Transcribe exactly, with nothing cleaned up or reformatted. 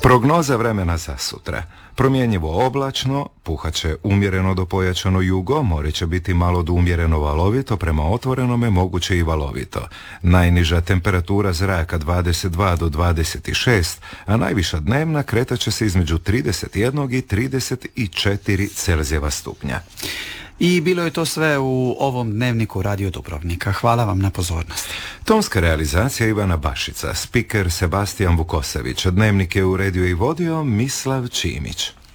Prognoza vremena za sutra. Promjenjivo oblačno, puhaće umjereno do pojačano jugo, more će biti malo do umjereno valovito, prema otvorenome moguće i valovito. Najniža temperatura zraka dvadeset dva do dvadeset šest, a najviša dnevna kretat će se između trideset jedan i trideset četiri Celzijeva stupnja. I bilo je to sve u ovom dnevniku Radio Dubrovnika. Hvala vam na pozornosti. Tonska realizacija Ivana Bašica, spiker Sebastijan Vukosević, dnevnik je uredio i vodio Mislav Čimić.